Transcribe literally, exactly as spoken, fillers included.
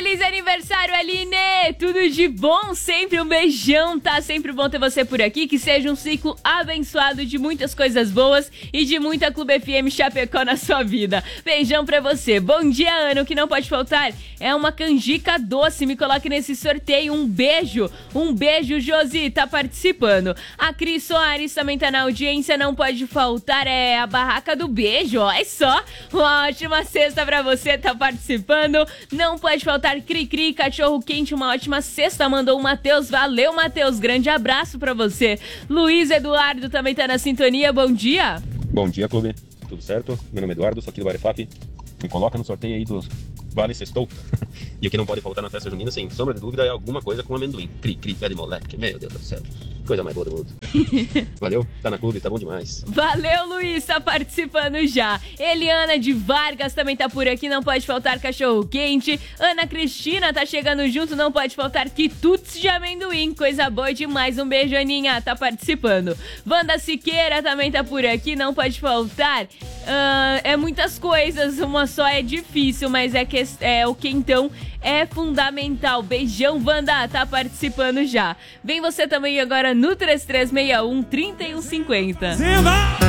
Feliz aniversário, Aline! Tudo de bom, sempre um beijão, tá sempre bom ter você por aqui, que seja um ciclo abençoado de muitas coisas boas e de muita Clube F M Chapecó na sua vida. Beijão pra você. Bom dia, Ana, o que não pode faltar é uma canjica doce, me coloque nesse sorteio, um beijo, um beijo, Josi, tá participando. A Cris Soares também tá na audiência, não pode faltar, é a barraca do beijo, olha só, uma ótima sexta pra você, tá participando. Não pode faltar Cri-Cri, cachorro quente, uma ótima sexta, mandou o Matheus. Valeu, Matheus, grande abraço pra você. Luiz Eduardo também tá na sintonia, bom dia. Bom dia, clube, tudo certo? Meu nome é Eduardo, sou aqui do Barefap. Me coloca no sorteio aí dos Vale Sextou. E o que não pode faltar na festa junina, sem sombra de dúvida, é alguma coisa com amendoim. Cri-Cri, pé de moleque, meu Deus do céu. Coisa mais boa do mundo. Valeu, tá na clube, tá bom demais. Valeu, Luiz, tá participando já. Eliana de Vargas também tá por aqui, não pode faltar cachorro quente. Ana Cristina tá chegando junto, não pode faltar quitutes de amendoim. Coisa boa demais, um beijo, Aninha, tá participando. Wanda Siqueira também tá por aqui, não pode faltar. Uh, é muitas coisas, uma só é difícil, mas é, que, é o que então é fundamental. Beijão, Wanda, tá participando já. Vem você também agora no três três seis um, três um cinco zero.